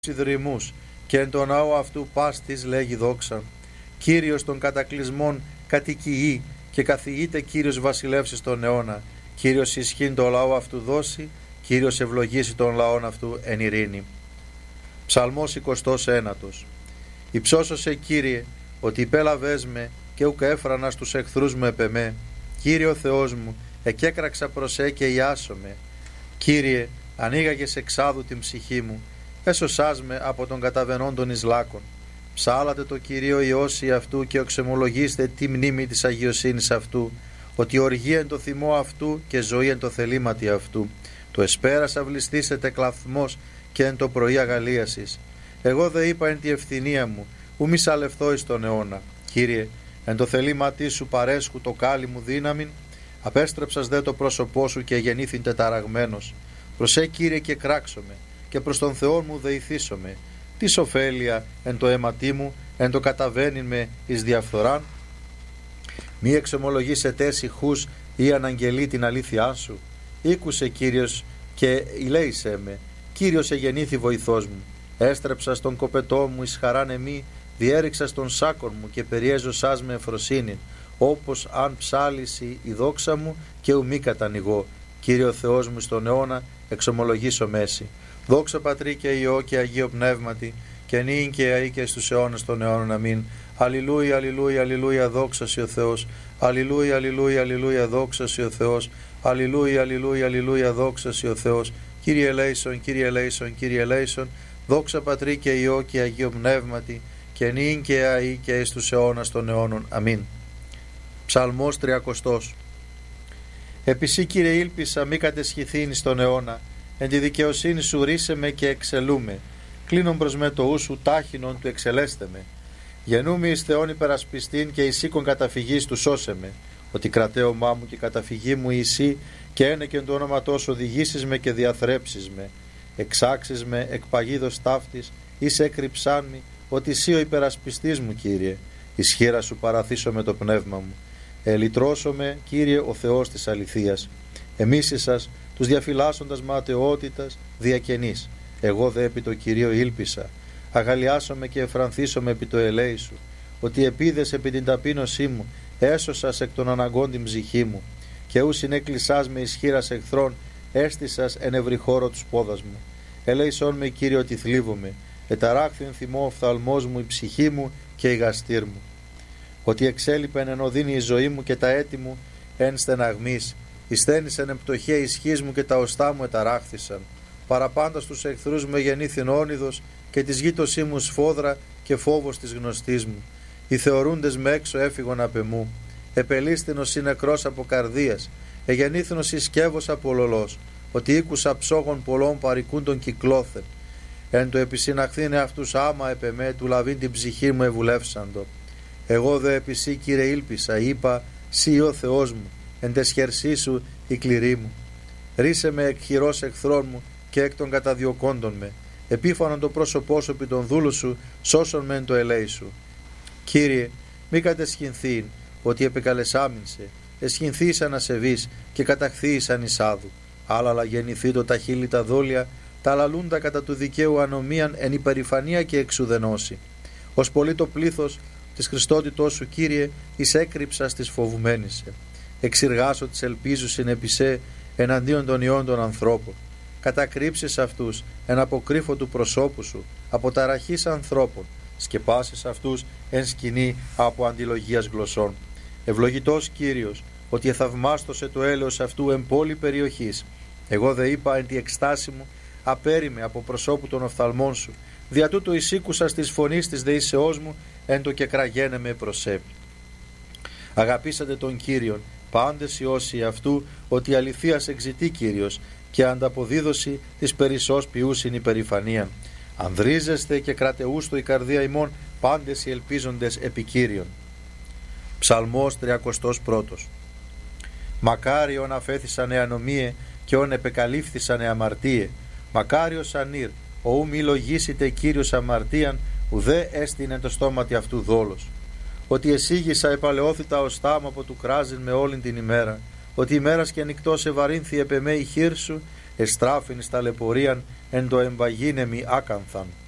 ιδρυμούς και εν τον ναό αυτού πας της λέγει δόξα. Κύριος των κατακλυσμών κατοικεί και καθηγείται Κύριος βασιλεύσεις τον αιώνα. Κύριος ισχύν το λαό αυτού δώσει, Κύριος ευλογήσει τον λαόν αυτού εν ειρήνη. Ψαλμός 21. Υψώσωσε Κύριε, ότι υπέλαβες με και ουκ έφρανα στους εχθρούς μου επ' εμέ. Κύριε ο Θεός μου, εκέκραξα προς και ιάσομαι. Κύριε, ανοίγαγες εξάδου την ψυχή μου, έσωσάς με από τον καταβενών των Ισλάκων. Ψάλατε το Κυρίο η όσοι αυτού και οξεμολογήστε τη μνήμη της αγιοσύνης αυτού, ότι οργή εν το θυμό αυτού και ζωή εν το θελήματι αυτού. Το εσπέρας αυλιστήσετε κλαθμός και εν το πρωί αγαλίασης. Εγώ δε είπα εν τη ευθυνία μου, ου μη σαλευθώ εις τον αιώνα. Κύριε, εν το θελήματί σου παρέσχου το κάλλη μου δύναμην, απέστρεψας δε το πρόσωπό σου και γεννήθην τεταραγμένος. Προσέ Κύριε και κράξομαι, και προς τον Θεό μου δεηθήσομαι. Τι ωφέλεια εν το αίματί μου, εν το καταβαίνειν με εις διαφθοράν. Μη εξομολογήσετε ησυχούς ή αναγγελεί την αλήθειά σου. Ήκουσε Κύριος και ηλέησέ με. Κύριος εγεννήθη βοηθός μου. Έστρεψα στον κοπετό μου εις χαράν εμή, διέριξα στον σάκον μου και περιέζωσάς με ευφροσύνην, όπως αν ψάλισει η δόξα μου και ου μη κατανοιγώ. Κύριο Θεός μου στον αιώνα εξομολογήσω μέση. Δόξα Πατρί και Υιό και Αγίο Πνεύματι, και νυν και αεί και στους αιώνας των αιώνων. Αμήν. Αλληλούια, αλληλούια, αλληλούια, δόξα σοι ο Θεός. Αλληλούια, αλληλούια, αλληλούια, δόξα σοι ο Θεός. Αλληλούια, αλληλούια, αλληλούια, δόξα σοι ο Θεός. Κύριε ελέησον, Κύριε ελέησον, Κύριε ελέησον. Δόξα Πατρί και Υιό και Αγίο Πνεύματι, και νυν και αεί και εις τους αιώνας των αιώνων. Αμήν. Ψαλμός 30. Επισύ Κύριε ήλπισα μη κατεσχηθήν στον αιώνα, εν τη δικαιοσύνη σου ρίσε με και εξελούμε. Κλείνον προς με το ου σου τάχινον του εξελέστε με. Γεννούμαι εις Θεόν υπερασπιστήν και εις οίκον καταφυγής του σώσε με. Ότι κρατέωμά μου και καταφυγή μου εσύ, και ένεκεν το όνομα σου οδηγήσεις με και διαθρέψεις με. Εξάξεις με εκ παγίδος ταύτης, εις έκρυψάν μη, ότι εσύ ο υπερασπιστής μου Κύριε. Εις χείρα σου παραθήσω με το πνεύμα μου. Ελυτρώσω με Κύριε ο Θεός της αληθείας. Εμίσησας τους διαφυλάσσοντας ματαιότητας διακαινής. Εγώ δε επί το Κυρίο ήλπισα. Αγαλιάσομαι και εφρανθήσομαι επί το ελέη σου. Ότι επίδες επί την ταπείνωσή μου, έσωσας εκ των αναγκών την ψυχή μου. Και ου συνέκλεισάς με ισχύρας εχθρών, έστησας εν ευρύ χώρο τους πόδας μου. Ελέησόν με Κύριε ότι θλίβομαι. Εταράχθην θυμό ο φθαλμός μου, η ψυχή μου και η γαστήρ μου. Ότι εξέλιπεν εν οδύνη η ζωή μου και τα έτη μου εν στεναγμής. Ισθένησεν εν πτωχέ ισχύς μου και τα οστά μου εταράχθησαν. Παραπάντα στους εχθρούς μου εγεννήθην όνειδος και της γείτοσή μου σφόδρα και φόβος της γνωστής μου. Οι θεωρούντες με έξω έφυγον απ' εμού. Επελίστηνος η νεκρός από καρδίας. Εγεννήθηνος η σκεύος από λολός. Ότι ήκουσα ψόγων πολλών παρικούν τον κυκλώθεν. Εν το επισυναχθήνε αυτούς άμα επ' εμέ, του λαβήν την ψυχή μου ευουλεύσαντο. Εγώ δε επί σύ Κύριε ήλπισα, είπα, σύ ο Θεός μου, εν τες χερσί σου η κληρή μου. Ρίσε με εκ χειρός εχθρών μου και εκ των καταδιωκόντων με. Επίφανον το πρόσωπό σου επί των δούλου σου, σώσον με εν το ελέη σου. Κύριε, μη κατεσχυνθήν, ότι επικαλεσάμινσε, εσχυνθείς ανασεβείς και καταχθείς ανισάδου. Άλλαλα γεννηθεί το τα χείλη τα δόλια, τα λαλούντα κατά του δικαίου ανομίαν εν υπερηφανία και εξουδενώση. Ως πολύ το πλήθος της Χριστότητός σου, Κύριε, εις έκρυψας της φοβουμένης. Εξηργάσω της ελπίζου συνεπισέ εναντίον των ιών των ανθρώπων. Κατακρύψεις αυτούς εν αποκρύφω του προσώπου σου, από ταραχής ανθρώπων. Σκεπάσεις αυτούς εν σκηνή από αντιλογίας γλωσσών. Ευλογητός Κύριος, ότι εθαυμάστοσε το έλεος αυτού εν πόλη περιοχής. Εγώ δε είπα εν τη εκστάση μου, απέριμε από προσώπου των οφθαλμών σου. Δια τούτο εισήκουσας της φωνής της δεήσεώς μου, εν το και κραγένε με προσέπι. Αγαπήσατε τον Κύριον, πάντες οι όσοι αυτού, ότι αληθείας εξητεί Κύριος, και ανταποδίδωση της περισσός ποιούσιν υπερηφανίαν. Ανδρίζεστε και κρατεούστο η καρδία ημών, πάντες οι ελπίζοντες επί Κύριον. Ψαλμός 31. Μακάριον αφέθησαν εανομίε και ον επεκαλύφθησαν αμαρτίε. Μακάριος ανήρ, οού μη λογίσετε Κύριος αμαρτίαν, ουδέ έστεινε το στόματι αυτού δόλος. Ότι εσύγησα επαλαιώθητα ως τάμα από του κράζειν με όλην την ημέρα. Ότι ημέρας και νυκτός ευαρύνθη επ' εμέ η χείρ σου, εστράφην στα λεπορίαν εν το εμβαγίνεμι άκανθαν.